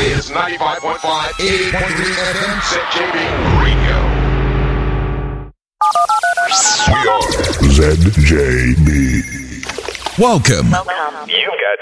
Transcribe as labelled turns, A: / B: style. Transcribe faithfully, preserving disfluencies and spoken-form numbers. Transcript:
A: is ninety-five point five, eighty point three F M, Z J B Radio. We are
B: Z J B.
C: Welcome.
D: Welcome.
E: You've got